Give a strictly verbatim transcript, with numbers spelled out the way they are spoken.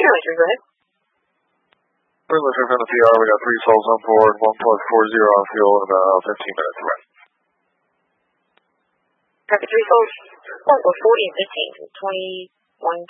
Richard, go ahead. We're listening from the P R. We got three souls on board, one plus four zero on fuel in about fifteen minutes away. Copy, three souls. One plus forty and fifteen. twenty-one